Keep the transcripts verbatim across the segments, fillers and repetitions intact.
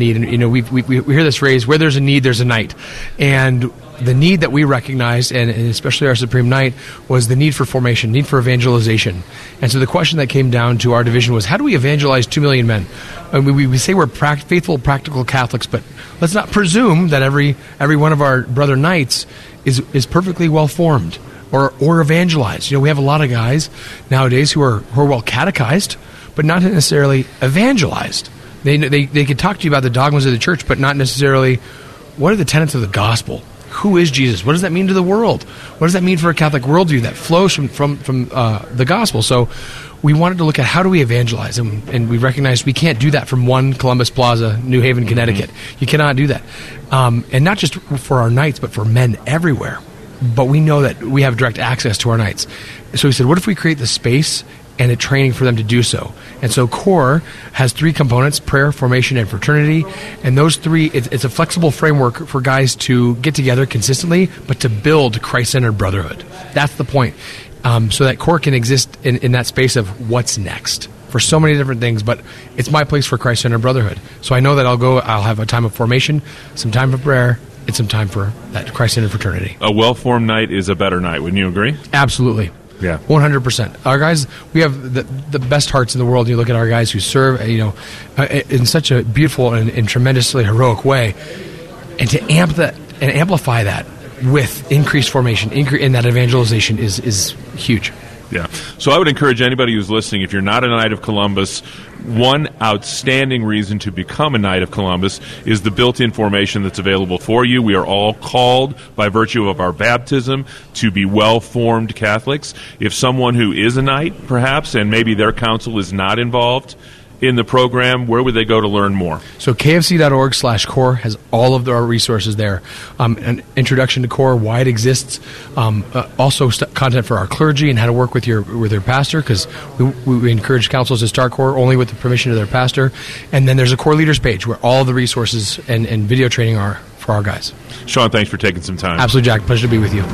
need. And, you know, we we we hear this phrase, where there's a need, there's a night. And the need that we recognized, and, and especially our Supreme Night, was the need for formation, need for evangelization. And so the question that came down to our division was, how do we evangelize two million men? I mean, we, we say we're pra- faithful, practical Catholics, but let's not presume that every every one of our brother knights is is perfectly well-formed or, or evangelized. You know, we have a lot of guys nowadays who are, who are well catechized, but not necessarily evangelized. They, they, they can talk to you about the dogmas of the church, but not necessarily what are the tenets of the gospel. Who is Jesus? What does that mean to the world? What does that mean for a Catholic worldview that flows from from, from uh, the gospel? So we wanted to look at how do we evangelize, and, and we recognized we can't do that from one Columbus Plaza, New Haven, Connecticut. Mm-hmm. You cannot do that. Um, and not just for our knights, but for men everywhere. But we know that we have direct access to our knights. So we said, what if we create the space and a training for them to do so? And so CORE has three components: prayer, formation, and fraternity. And those three, it's, it's a flexible framework for guys to get together consistently, but to build Christ-centered brotherhood. That's the point. Um, so that CORE can exist in, in that space of what's next for so many different things, but it's my place for Christ-centered brotherhood. So I know that I'll go, I'll have a time of formation, some time for prayer, and some time for that Christ-centered fraternity. A well-formed knight is a better knight. Wouldn't you agree? Absolutely. Yeah, one hundred percent. Our guys, we have the the best hearts in the world. You look at our guys who serve, you know, uh, in such a beautiful and, and tremendously heroic way, and to amp that and amplify that with increased formation, incre- and that evangelization is is huge. Yeah. So I would encourage anybody who's listening, if you're not a Knight of Columbus, one outstanding reason to become a Knight of Columbus is the built-in formation that's available for you. We are all called by virtue of our baptism to be well-formed Catholics. If someone who is a Knight, perhaps, and maybe their counsel is not involved in the program, where would they go to learn more? So kfc.org slash core has all of our resources there. Um, an introduction to CORE, why it exists, um, uh, also st- content for our clergy and how to work with your with their pastor, because we, we encourage councils to start CORE only with the permission of their pastor. And then there's a CORE Leaders page where all the resources and, and video training are for our guys. Sean, thanks for taking some time. Absolutely, Jack. Pleasure to be with you.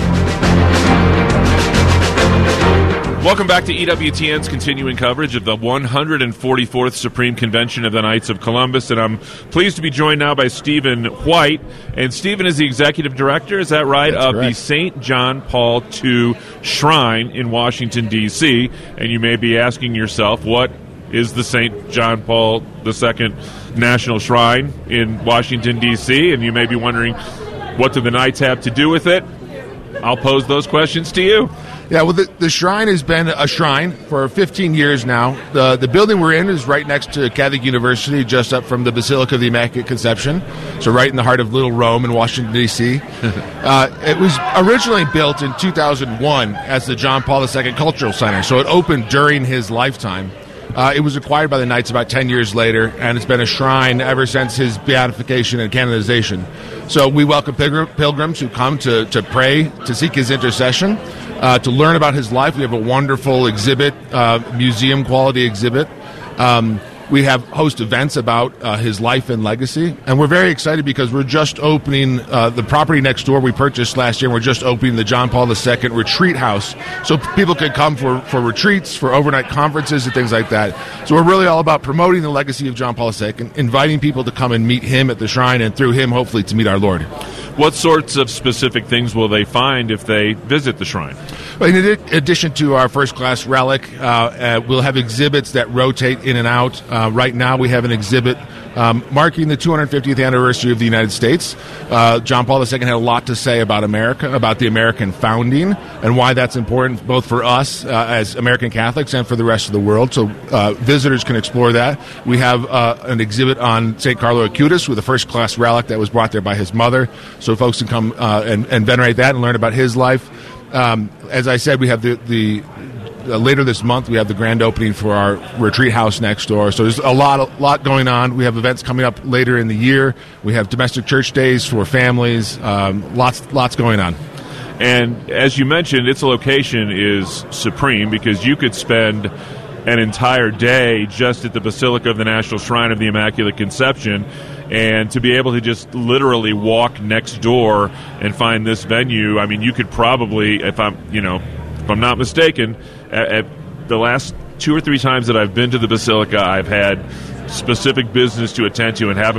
Welcome back to E W T N's continuing coverage of the one hundred forty-fourth Supreme Convention of the Knights of Columbus, and I'm pleased to be joined now by Stephen White. And Stephen is the executive director, is that right, That's of correct. the Saint John Paul the Second Shrine in Washington, D C And you may be asking yourself, what is the Saint John Paul the Second National Shrine in Washington, D C? And you may be wondering, what do the Knights have to do with it? I'll pose those questions to you. Yeah, well, the, the shrine has been a shrine for fifteen years now. The the building we're in is right next to Catholic University, just up from the Basilica of the Immaculate Conception, so right in the heart of Little Rome in Washington, D C uh, it was originally built in two thousand one as the John Paul the Second Cultural Center, so it opened during his lifetime. Uh, it was acquired by the Knights about ten years later, and it's been a shrine ever since his beatification and canonization. So we welcome pilgr- pilgrims who come to, to pray, to seek his intercession, uh, to learn about his life. We have a wonderful exhibit, uh, museum-quality exhibit. Um, we have host events about uh, his life and legacy, and we're very excited because we're just opening uh, the property next door we purchased last year. We're just opening the John Paul the Second Retreat House, so people can come for, for retreats, for overnight conferences, and things like that. So we're really all about promoting the legacy of John Paul the Second, inviting people to come and meet him at the shrine, and through him, hopefully, to meet our Lord. What sorts of specific things will they find if they visit the shrine? Well, in addition to our first-class relic, uh, uh, we'll have exhibits that rotate in and out. Uh, right now, we have an exhibit um, marking the two hundred fiftieth anniversary of the United States. Uh, John Paul the Second had a lot to say about America, about the American founding, and why that's important both for us uh, as American Catholics and for the rest of the world. So uh, visitors can explore that. We have uh, an exhibit on Saint Carlo Acutis with a first-class relic that was brought there by his mother, so folks can come uh, and, and venerate that and learn about his life. Um, as I said, we have the, the uh, later this month we have the grand opening for our retreat house next door. So there's a lot, a lot going on. We have events coming up later in the year. We have domestic church days for families. Um, lots, lots going on. And as you mentioned, its location is supreme because you could spend an entire day just at the Basilica of the National Shrine of the Immaculate Conception, and to be able to just literally walk next door and find this venue. I mean, you could probably, if I'm, you know, if I'm not mistaken, at, at the last two or three times that I've been to the Basilica, I've had specific business to attend to and haven't